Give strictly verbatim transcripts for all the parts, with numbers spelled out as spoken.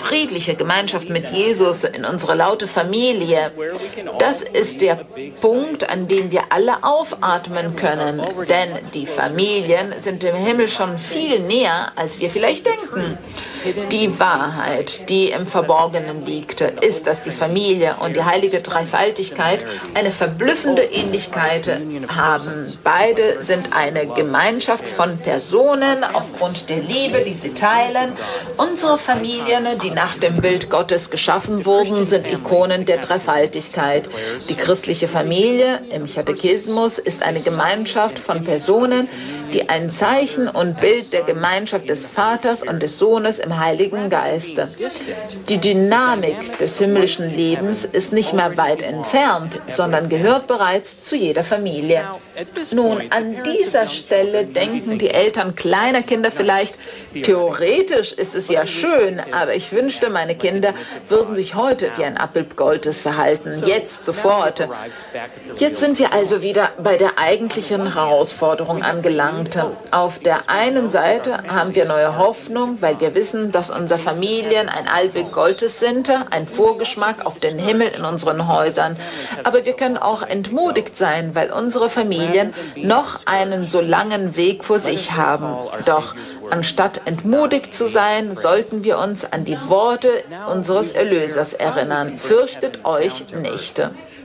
friedliche Gemeinschaft mit Jesus, in unsere laute Familie, das ist der Punkt, an dem wir alle aufatmen können. Denn die Familien sind im Himmel schon viel näher, als wir vielleicht denken. Die Wahrheit, die im Verborgenen liegt, ist, dass die Familie und die heilige Dreifaltigkeit eine verblüffende Ähnlichkeit haben. Beide sind eine Gemeinschaft von Personen aufgrund der Liebe, die sie teilen. Unsere Familien, die nach dem Bild Gottes geschaffen wurden, sind Ikonen der Dreifaltigkeit. Die christliche Familie im Katechismus ist eine Gemeinschaft von Personen, die ein Zeichen und Bild der Gemeinschaft des Vaters und des Sohnes im Heiligen Geiste. Die Dynamik des himmlischen Lebens ist nicht mehr weit entfernt, sondern gehört bereits zu jeder Familie. Nun, an dieser Stelle denken die Eltern kleiner Kinder vielleicht, theoretisch ist es ja schön, aber ich wünschte, meine Kinder würden sich heute wie ein Abbild Gottes verhalten, jetzt, sofort. Jetzt sind wir also wieder bei der eigentlichen Herausforderung angelangt. Auf der einen Seite haben wir neue Hoffnung, weil wir wissen, dass unsere Familien ein Abbild Gottes sind, ein Vorgeschmack auf den Himmel in unseren Häusern. Aber wir können auch entmutigt sein, weil unsere Familien noch einen so langen Weg vor sich haben. Doch anstatt entmutigt zu sein, sollten wir uns an die Worte unseres Erlösers erinnern. Fürchtet euch nicht.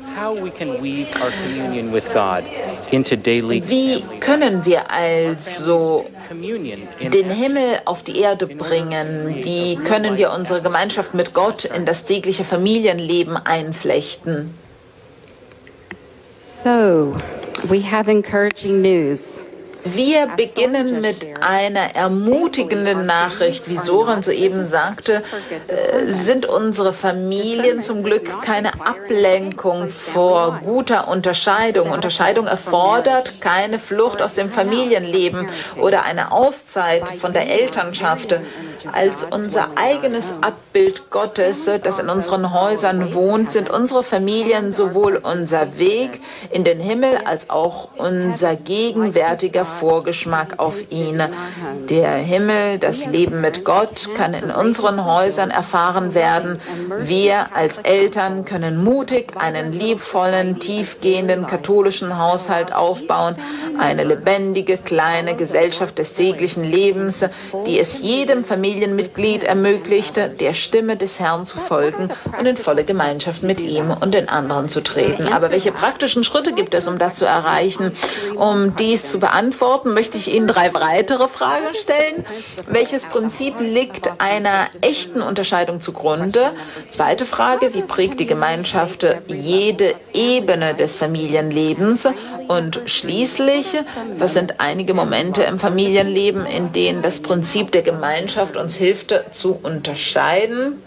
Wie können wir also den Himmel auf die Erde bringen? Wie können wir unsere Gemeinschaft mit Gott in das tägliche Familienleben einflechten? So, we have encouraging news. Wir beginnen mit einer ermutigenden Nachricht. Wie Soren soeben sagte, äh, sind unsere Familien zum Glück keine Ablenkung vor guter Unterscheidung. Unterscheidung erfordert keine Flucht aus dem Familienleben oder eine Auszeit von der Elternschaft. Als unser eigenes Abbild Gottes, das in unseren Häusern wohnt, sind unsere Familien sowohl unser Weg in den Himmel als auch unser gegenwärtiger Vorgeschmack auf ihn. Der Himmel, das Leben mit Gott, kann in unseren Häusern erfahren werden. Wir als Eltern können mutig einen liebvollen, tiefgehenden katholischen Haushalt aufbauen, eine lebendige, kleine Gesellschaft des täglichen Lebens, die es jedem Familienmitglied ermöglichte, der Stimme des Herrn zu folgen und in volle Gemeinschaft mit ihm und den anderen zu treten. Aber welche praktischen Schritte gibt es, um das zu erreichen? Um dies zu beantworten, möchte ich Ihnen drei weitere Fragen stellen. Welches Prinzip liegt einer echten Unterscheidung zugrunde? Zweite Frage, wie prägt die Gemeinschaft jede Ebene des Familienlebens? Und schließlich, was sind einige Momente im Familienleben, in denen das Prinzip der Gemeinschaft uns hilft, zu unterscheiden?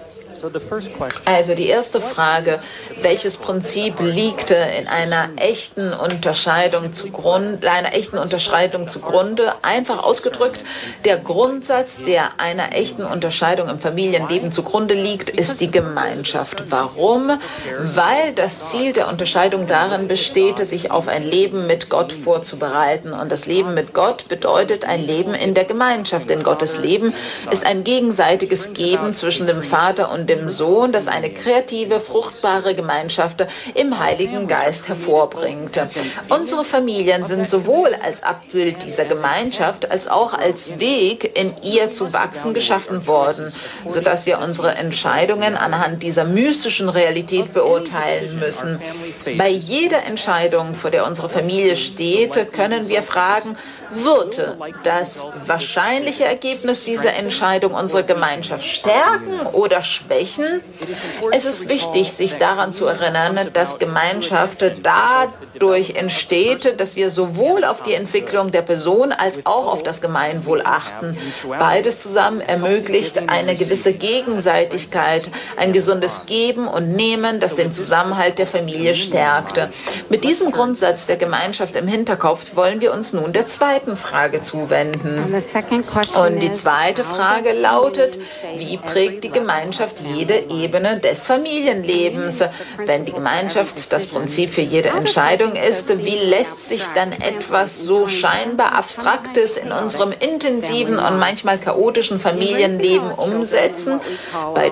Also die erste Frage, welches Prinzip liegt in einer echten Unterscheidung zugrunde, einer echten Unterscheidung zugrunde? Einfach ausgedrückt, der Grundsatz, der einer echten Unterscheidung im Familienleben zugrunde liegt, ist die Gemeinschaft. Warum? Weil das Ziel der Unterscheidung darin besteht, sich auf ein Leben mit Gott vorzubereiten. Und das Leben mit Gott bedeutet ein Leben in der Gemeinschaft. Denn Gottes Leben ist ein gegenseitiges Geben zwischen dem Vater und dem Sohn, das eine kreative, fruchtbare Gemeinschaft im Heiligen Geist hervorbringt. Unsere Familien sind sowohl als Abbild dieser Gemeinschaft als auch als Weg, in ihr zu wachsen, geschaffen worden, sodass wir unsere Entscheidungen anhand dieser mystischen Realität beurteilen müssen. Bei jeder Entscheidung, vor der unsere Familie steht, können wir fragen, wird das wahrscheinliche Ergebnis dieser Entscheidung unsere Gemeinschaft stärken oder schwächen? Es ist wichtig, sich daran zu erinnern, dass Gemeinschaft dadurch entsteht, dass wir sowohl auf die Entwicklung der Person als auch auf das Gemeinwohl achten. Beides zusammen ermöglicht eine gewisse Gegenseitigkeit, ein gesundes Geben und Nehmen, das den Zusammenhalt der Familie stärkt. Mit diesem Grundsatz der Gemeinschaft im Hinterkopf wollen wir uns nun der zweiten Frage zuwenden. Und die zweite Frage lautet, wie prägt die Gemeinschaft jede Ebene des Familienlebens? Wenn die Gemeinschaft das Prinzip für jede Entscheidung ist, wie lässt sich dann etwas so scheinbar Abstraktes in unserem intensiven und manchmal chaotischen Familienleben umsetzen? Bei